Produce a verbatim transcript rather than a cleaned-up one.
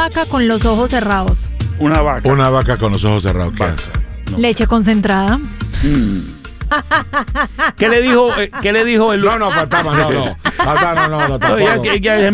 vaca con los ojos cerrados. Una vaca. Una vaca con los ojos cerrados, ¿qué Vaca. hace? No. Leche concentrada. Mm. ¿Qué le dijo, eh, ¿Qué le dijo el No, no, fantasma, no, no. Fantasma, no, no, No, ya tampoco. que- ya